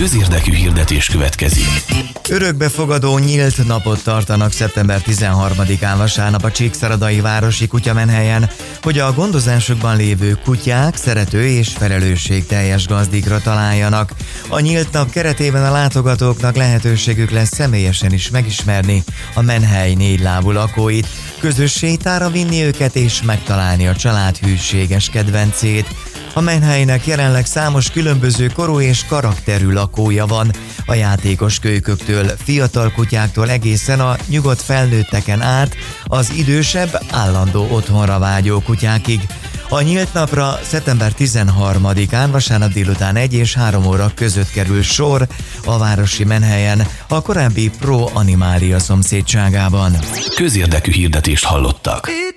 Közérdekű hirdetés következik. Örökbefogadó nyílt napot tartanak szeptember 13-án vasárnap a Csíkszeredai városi kutyamenhelyen, hogy a gondozásukban lévő kutyák szerető és felelősségteljes gazdikra találjanak. A nyílt nap keretében a látogatóknak lehetőségük lesz személyesen is megismerni a menhely négylábú lakóit, közös sétára vinni őket és megtalálni a család hűséges kedvencét. A menhelynek jelenleg számos különböző korú és karakterű lakója van, a játékos kölyköktől, fiatal kutyáktól egészen a nyugodt felnőtteken át az idősebb, állandó otthonra vágyó kutyákig. A nyílt napra szeptember 13-án vasárnap délután 1 és 3 óra között kerül sor a városi menhelyen, a korábbi Pro Animalia szomszédságában. Közérdekű hirdetést hallottak.